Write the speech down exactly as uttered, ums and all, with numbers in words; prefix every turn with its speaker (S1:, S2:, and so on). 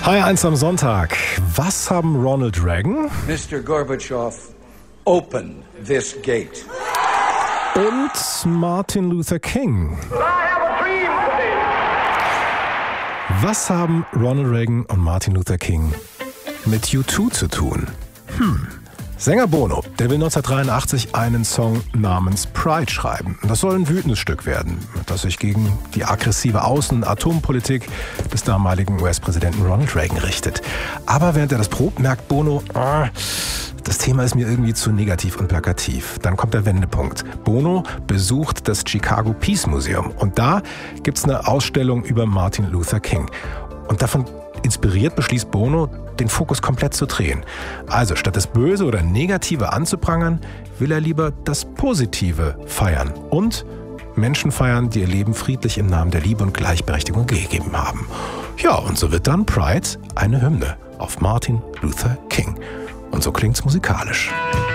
S1: H eins am Sonntag. Was haben Ronald Reagan,
S2: Mister Gorbatschow, open this gate.
S1: und Martin Luther King? Was haben Ronald Reagan und Martin Luther King mit U zwei zu tun? Hm. Sänger Bono, der will neunzehnhundertdreiundachtzig einen Song namens Pride schreiben. Das soll ein wütendes Stück werden, das sich gegen die aggressive Außen- und Atompolitik des damaligen U S-Präsidenten Ronald Reagan richtet. Aber während er das probt, merkt Bono, ah, das Thema ist mir irgendwie zu negativ und plakativ. Dann kommt der Wendepunkt. Bono besucht das Chicago Peace Museum und da gibt's eine Ausstellung über Martin Luther King. Und davon inspiriert beschließt Bono, den Fokus komplett zu drehen. Also statt das Böse oder Negative anzuprangern, will er lieber das Positive feiern und Menschen feiern, die ihr Leben friedlich im Namen der Liebe und Gleichberechtigung gegeben haben. Ja, und so wird dann Pride eine Hymne auf Martin Luther King. Und so klingt's musikalisch.